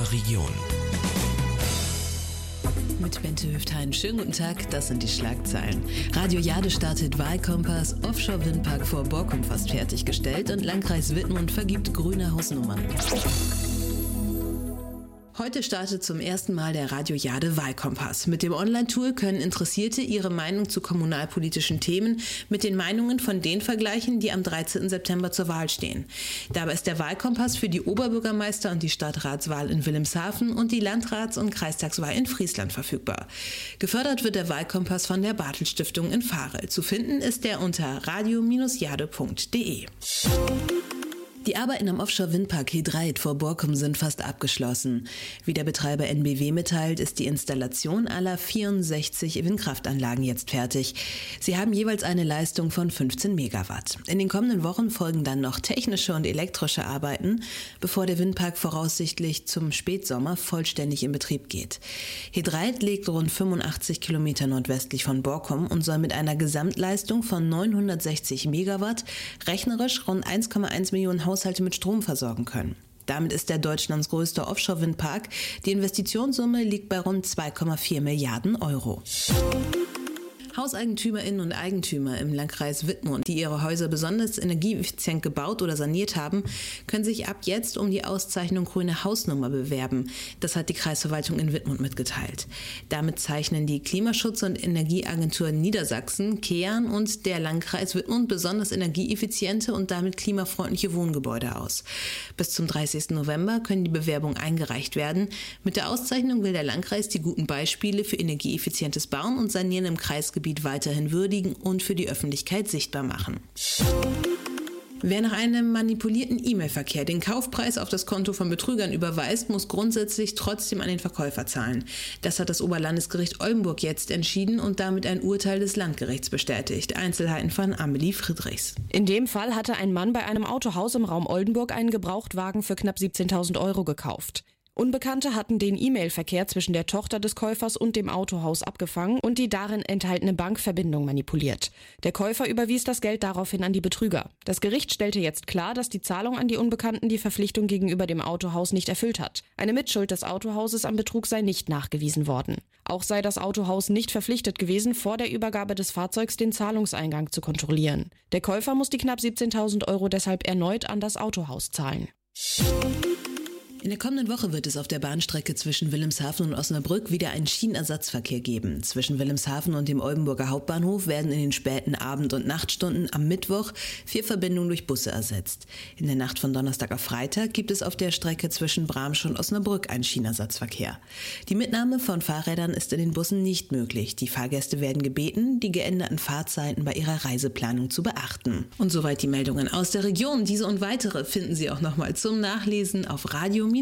unserer Region. Mit Bente Hüfthain. Schönen guten Tag, das sind die Schlagzeilen. Radio Jade startet Wahlkompass, Offshore-Windpark vor Borkum fast fertiggestellt und Landkreis Wittmund vergibt grüne Hausnummern. Heute startet zum ersten Mal der Radio Jade Wahlkompass. Mit dem Online-Tool können Interessierte ihre Meinung zu kommunalpolitischen Themen mit den Meinungen von denen vergleichen, die am 13. September zur Wahl stehen. Dabei ist der Wahlkompass für die Oberbürgermeister- und die Stadtratswahl in Wilhelmshaven und die Landrats- und Kreistagswahl in Friesland verfügbar. Gefördert wird der Wahlkompass von der Bartel-Stiftung in Varel. Zu finden ist er unter radio-jade.de. Die Arbeiten am Offshore-Windpark He3 vor Borkum sind fast abgeschlossen. Wie der Betreiber NBW mitteilt, ist die Installation aller 64 Windkraftanlagen jetzt fertig. Sie haben jeweils eine Leistung von 15 Megawatt. In den kommenden Wochen folgen dann noch technische und elektrische Arbeiten, bevor der Windpark voraussichtlich zum Spätsommer vollständig in Betrieb geht. He3 liegt rund 85 Kilometer nordwestlich von Borkum und soll mit einer Gesamtleistung von 960 Megawatt rechnerisch rund 1,1 Millionen Haushalte mit Strom versorgen können. Damit ist er Deutschlands größter Offshore-Windpark. Die Investitionssumme liegt bei rund 2,4 Milliarden Euro. HauseigentümerInnen und Eigentümer im Landkreis Wittmund, die ihre Häuser besonders energieeffizient gebaut oder saniert haben, können sich ab jetzt um die Auszeichnung Grüne Hausnummer bewerben. Das hat die Kreisverwaltung in Wittmund mitgeteilt. Damit zeichnen die Klimaschutz- und Energieagentur Niedersachsen, KEAN und der Landkreis Wittmund besonders energieeffiziente und damit klimafreundliche Wohngebäude aus. Bis zum 30. November können die Bewerbungen eingereicht werden. Mit der Auszeichnung will der Landkreis die guten Beispiele für energieeffizientes Bauen und Sanieren im Kreisgebiet weiterhin würdigen und für die Öffentlichkeit sichtbar machen. Wer nach einem manipulierten E-Mail-Verkehr den Kaufpreis auf das Konto von Betrügern überweist, muss grundsätzlich trotzdem an den Verkäufer zahlen. Das hat das Oberlandesgericht Oldenburg jetzt entschieden und damit ein Urteil des Landgerichts bestätigt. Einzelheiten von Amelie Friedrichs. In dem Fall hatte ein Mann bei einem Autohaus im Raum Oldenburg einen Gebrauchtwagen für knapp 17.000 Euro gekauft. Unbekannte hatten den E-Mail-Verkehr zwischen der Tochter des Käufers und dem Autohaus abgefangen und die darin enthaltene Bankverbindung manipuliert. Der Käufer überwies das Geld daraufhin an die Betrüger. Das Gericht stellte jetzt klar, dass die Zahlung an die Unbekannten die Verpflichtung gegenüber dem Autohaus nicht erfüllt hat. Eine Mitschuld des Autohauses am Betrug sei nicht nachgewiesen worden. Auch sei das Autohaus nicht verpflichtet gewesen, vor der Übergabe des Fahrzeugs den Zahlungseingang zu kontrollieren. Der Käufer muss die knapp 17.000 Euro deshalb erneut an das Autohaus zahlen. In der kommenden Woche wird es auf der Bahnstrecke zwischen Wilhelmshaven und Osnabrück wieder einen Schienenersatzverkehr geben. Zwischen Wilhelmshaven und dem Oldenburger Hauptbahnhof werden in den späten Abend- und Nachtstunden am Mittwoch 4 Verbindungen durch Busse ersetzt. In der Nacht von Donnerstag auf Freitag gibt es auf der Strecke zwischen Bramsch und Osnabrück einen Schienenersatzverkehr. Die Mitnahme von Fahrrädern ist in den Bussen nicht möglich. Die Fahrgäste werden gebeten, die geänderten Fahrzeiten bei ihrer Reiseplanung zu beachten. Und soweit die Meldungen aus der Region. Diese und weitere finden Sie auch nochmal zum Nachlesen auf radio-jade.de.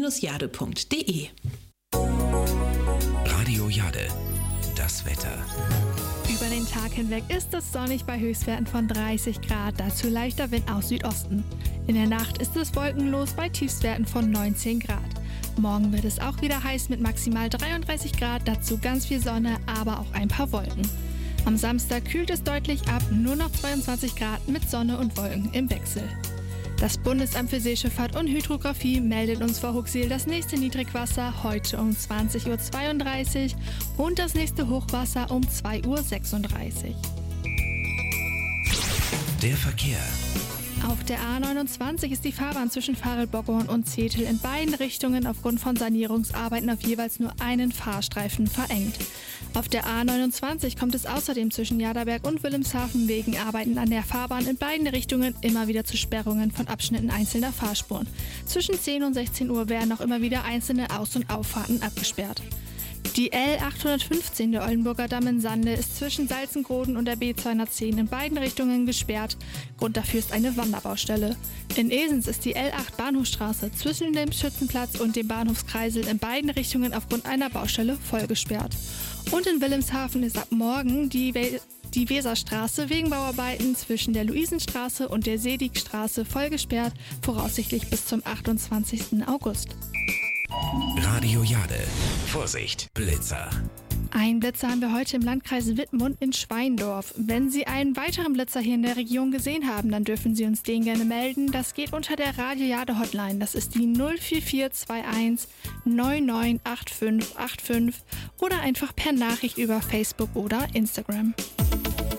Radio Jade, das Wetter. Über den Tag hinweg ist es sonnig bei Höchstwerten von 30 Grad, dazu leichter Wind aus Südosten. In der Nacht ist es wolkenlos bei Tiefstwerten von 19 Grad. Morgen wird es auch wieder heiß mit maximal 33 Grad, dazu ganz viel Sonne, aber auch ein paar Wolken. Am Samstag kühlt es deutlich ab, nur noch 22 Grad mit Sonne und Wolken im Wechsel. Das Bundesamt für Seeschifffahrt und Hydrographie meldet uns vor Huxil das nächste Niedrigwasser heute um 20.32 Uhr und das nächste Hochwasser um 2.36 Uhr. Der Verkehr. Auf der A29 ist die Fahrbahn zwischen Varel-Bockhorn und Zetel in beiden Richtungen aufgrund von Sanierungsarbeiten auf jeweils nur einen Fahrstreifen verengt. Auf der A29 kommt es außerdem zwischen Jaderberg und Wilhelmshaven wegen Arbeiten an der Fahrbahn in beiden Richtungen immer wieder zu Sperrungen von Abschnitten einzelner Fahrspuren. Zwischen 10 und 16 Uhr werden auch immer wieder einzelne Aus- und Auffahrten abgesperrt. Die L815 der Oldenburger Damm in Sande ist zwischen Salzengroden und der B210 in beiden Richtungen gesperrt. Grund dafür ist eine Wanderbaustelle. In Esens ist die L8 Bahnhofstraße zwischen dem Schützenplatz und dem Bahnhofskreisel in beiden Richtungen aufgrund einer Baustelle voll gesperrt. Und in Wilhelmshaven ist ab morgen die Weserstraße wegen Bauarbeiten zwischen der Luisenstraße und der Sedigstraße voll gesperrt, voraussichtlich bis zum 28. August. Radio Jade. Vorsicht, Blitzer. Einen Blitzer haben wir heute im Landkreis Wittmund in Schweindorf. Wenn Sie einen weiteren Blitzer hier in der Region gesehen haben, dann dürfen Sie uns den gerne melden. Das geht unter der Radio Jade Hotline. Das ist die 04421 998585 oder einfach per Nachricht über Facebook oder Instagram.